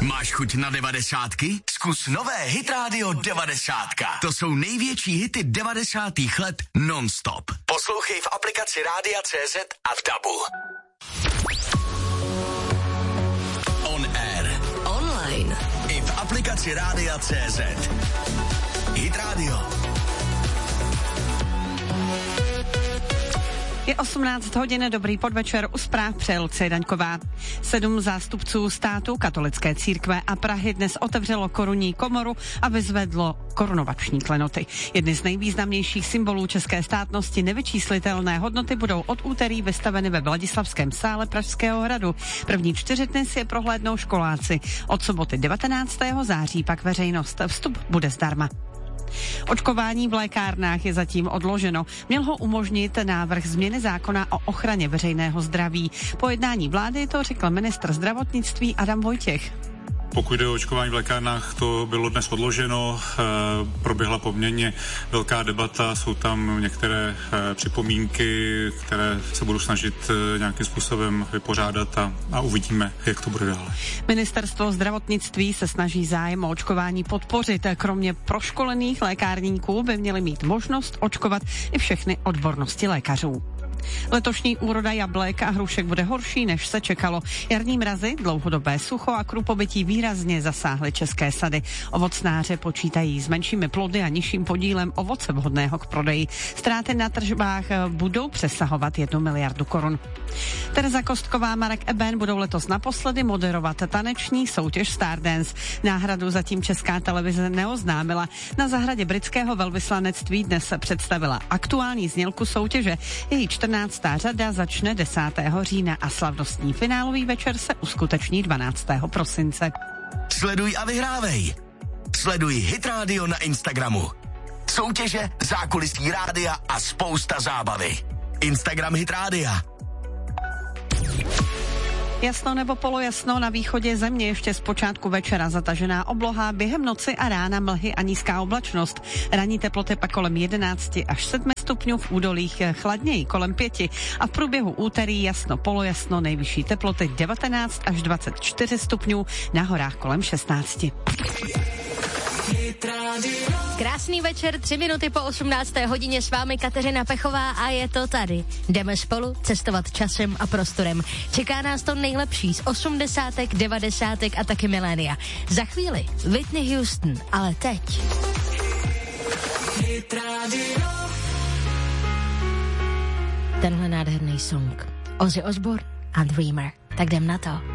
Máš chuť na 90? Zkus nové Hit Radio 90. To jsou největší hity 90. let non-stop. Poslouchej v aplikaci Rádia CZ a v DABu. On air. Online. I v aplikaci Rádia CZ. Hit Radio. Je 18 hodin, dobrý podvečer, u zpráv přeje Lucie Daňková. 7 zástupců státu, katolické církve a Prahy dnes otevřelo korunní komoru a vyzvedlo korunovační klenoty. Jedny z nejvýznamnějších symbolů české státnosti, nevyčíslitelné hodnoty, budou od úterý vystaveny ve Vladislavském sále Pražského hradu. První 4 dny si je prohlédnou školáci. Od soboty 19. září pak veřejnost. Vstup bude zdarma. Očkování v lékárnách je zatím odloženo. Měl ho umožnit návrh změny zákona o ochraně veřejného zdraví. Po jednání vlády to řekl ministr zdravotnictví Adam Vojtěch. Pokud jde o očkování v lékárnách, to bylo dnes odloženo, proběhla poměrně velká debata, jsou tam některé připomínky, které se budu snažit nějakým způsobem vypořádat a uvidíme, jak to bude dále. Ministerstvo zdravotnictví se snaží zájem o očkování podpořit. Kromě proškolených lékárníků by měli mít možnost očkovat i všechny odbornosti lékařů. Letošní úroda jablek a hrušek bude horší, než se čekalo. Jarní mrazy, dlouhodobé sucho a krupobytí výrazně zasáhly české sady. Ovocnáře počítají s menšími plody a nižším podílem ovoce vhodného k prodeji. Ztráty na tržbách budou přesahovat 1 miliardu korun. Tereza Kostková a Marek Eben budou letos naposledy moderovat taneční soutěž Stardance. Náhradu zatím Česká televize neoznámila. Na zahradě britského velvyslanectví dnes se představila aktuální znělku soutěže. Její 14. řada začne 10. října a slavnostní finálový večer se uskuteční 12. prosince. Sleduj a vyhrávej. Sleduj Hit Radio na Instagramu. Soutěže, zákulisí rádia a spousta zábavy. Instagram Hit Rádia. Jasno nebo polojasno, na východě země ještě z počátku večera zatažená obloha, během noci a rána mlhy a nízká oblačnost. Ranní teploty pak kolem 11 až 7 stupňů, v údolích chladněji kolem 5 a v průběhu úterý jasno polojasno, nejvyšší teploty 19 až 24 stupňů, na horách kolem 16. Krásný večer, 3 minuty po 18. hodině, s vámi Kateřina Pechová a je to tady. Jdeme spolu cestovat časem a prostorem. Čeká nás to nejlepší z 80., 90. a taky milénia. Za chvíli Whitney Houston, ale teď tenhle nádherný song Ozzy Osbourne a Dreamer. Tak jdem na to.